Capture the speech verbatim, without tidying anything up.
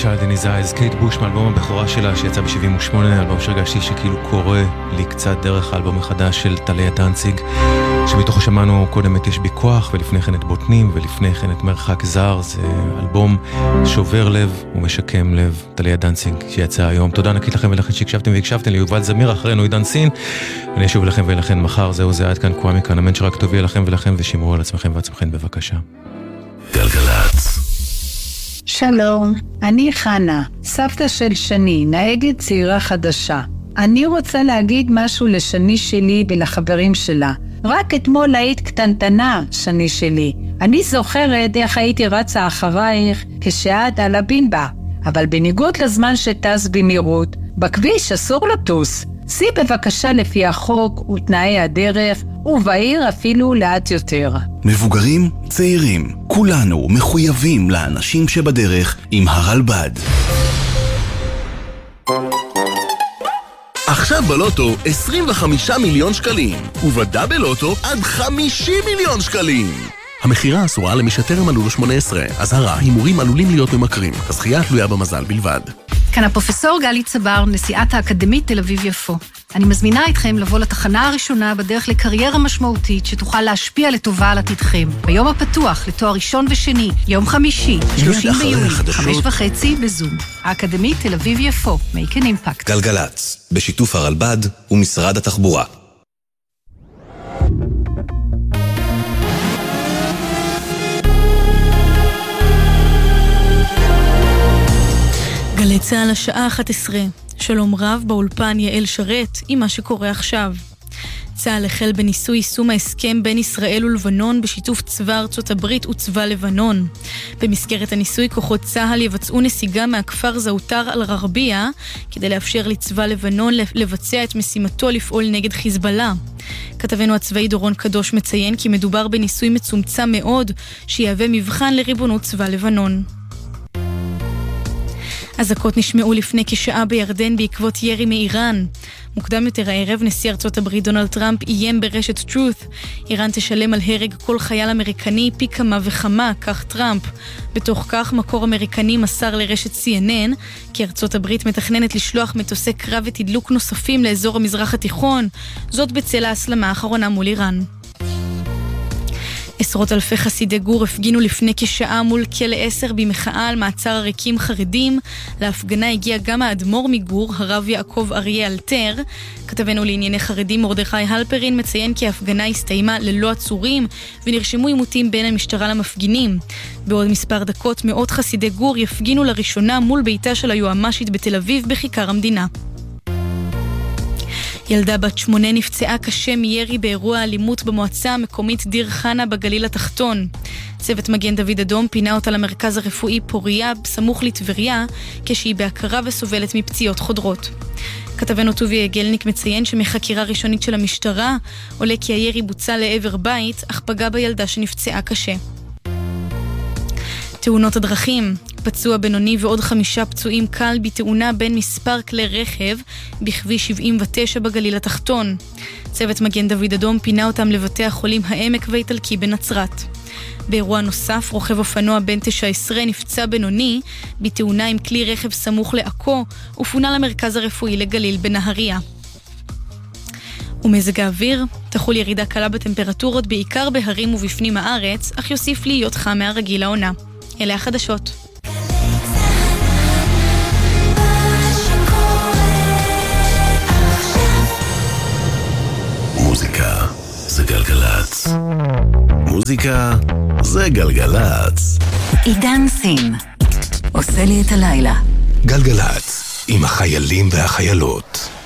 Child in His Eyes, קייט בוש מאלבום הבכורה שלה שיצא ב-שבעים ושמונה, אלבום שהרגשתי שכאילו קורא לי קצת דרך האלבום החדש של טליה דנציג, שמתוכו שמענו קודם את יש בי כוח, ולפני כן את בוטנים, ולפני כן את מרחק זר. זה אלבום שובר לב ומשקם לב, טליה דנציג שיצא היום. תודה ענקית לכם ולכן שהקשבתם והקשבתם לי. יובל זמיר, אחרינו עידן סין, אני אשוב לכם ולכן מחר. זהו זה, עד כאן קוואמי כאן, אמן שרק טוב יהיה לכם ולכם, ושמרו על עצמכם ועצמכם בבקשה. גלגלצ. שלום, אני חנה, סבתא של שני, נהגת צעירה חדשה. אני רוצה להגיד משהו לשני שלי ולחברים שלה. רק אתמול היית קטנטנה, שני שלי. אני זוכרת איך הייתי רצה אחרייך כשאת על הבינבה. אבל בניגוד לזמן שטס במהירות, בכביש אסור לטוס. סי בבקשה לפי החוק ותנאי הדרך, ובעיר אפילו לאט יותר. מבוגרים, צעירים, כולנו מחויבים לאנשים שבדרך עם הרלב"ד. עכשיו בלוטו עשרים וחמישה מיליון שקלים, ובדאבל לוטו עד חמישים מיליון שקלים. המחירה אסורה למי שטרם מלאו לו שמונה עשרה. אזהרה, הימורים עלולים להיות ממכרים. הזכייה תלויה במזל בלבד. כאן הפרופסור גלי צבר, נשיאת האקדמית תל אביב יפו. אני מזמינה אתכם לבוא לתחנה הראשונה בדרך לקריירה משמעותית שתוכל להשפיע לטובה על עתידכם. ביום הפתוח לתואר ראשון ושני, יום חמישי, שלושים ביוני, חמש וחצי בזום. האקדמית תל אביב יפו, make an impact. גלגלץ, בשיתוף הרלב"ד ומשרד התחבורה. גלי צהל השעה אחת עשרה. שלום רב, באולפן יעל שרת עם מה שקורה עכשיו. צהל החל בניסוי יישום ההסכם בין ישראל ולבנון בשיתוף צבא ארצות הברית וצבא לבנון. במסגרת הניסוי כוחות צהל יבצעו נסיגה מהכפר זאוטר על ררביה כדי לאפשר לצבא לבנון לבצע את משימתו לפעול נגד חיזבאללה. כתבנו הצבאי דורון קדוש מציין כי מדובר בניסוי מצומצם מאוד שיהווה מבחן לריבונות צבא לבנון. אזעקות נשמעו לפני כשעה בירדן בעקבות ירי מאיראן. מוקדם יותר הערב נשיא ארצות הברית דונלד טראמפ איים ברשת טרות. איראן תשלם על הרג כל חייל אמריקני פי כמה וכמה, כך טראמפ. בתוך כך מקור אמריקני מסר לרשת סי אן אן כי ארצות הברית מתכננת לשלוח מטוסי קרב ותדלוק נוספים לאזור המזרח התיכון, זאת בצל ההסלמה האחרונה מול איראן. עשרות אלפי חסידי גור הפגינו לפני כשעה מול כלא עשר במחאה על מעצר עריקים חרדים. להפגנה הגיע גם האדמו"ר מגור, הרב יעקב אריה אלתר. כתבנו לענייני חרדים מרדכי הלפרין מציין כי ההפגנה הסתיימה ללא עצורים ונרשמו עימותים בין המשטרה למפגינים. בעוד מספר דקות מאות חסידי גור יפגינו לראשונה מול ביתה של היועמ"שית בתל אביב בכיכר המדינה. ילדה בת שמונה נפצעה קשה מירי באירוע אלימות במועצה המקומית דיר חנה בגליל התחתון. צוות מגן דוד אדום פינה אותה למרכז הרפואי פוריה בסמוך לטבריה כשהיא בהכרה וסובלת מפציעות חודרות. כתבנו טובי יגלניק מציין שמחקירה ראשונית של המשטרה עולה כי הירי בוצע לעבר בית אך פגע בילדה שנפצעה קשה. תאונות הדרכים, פצוע בינוני ועוד חמישה פצועים קל בתאונה בין מספר כלי רכב בכביש שבעים ותשע בגליל התחתון. צוות מגן דוד אדום פינה אותם לבתי החולים העמק והאיטלקי בנצרת. באירוע נוסף, רוכב אופנוע בן תשע עשרה נפצע בינוני בתאונה עם כלי רכב סמוך לעכו ופונה למרכז הרפואי לגליל בנהריה. ומזג האוויר, תחול ירידה קלה בטמפרטורות בעיקר בהרים ובפנים הארץ, אך יוסיף להיות חם מהרגיל לעונה. אלה החדשות. מוזיקה זה גלגלץ. מוזיקה זה גלגלץ. עידן סין עושה לי את הלילה. גלגלץ עם החיילים והחיילות.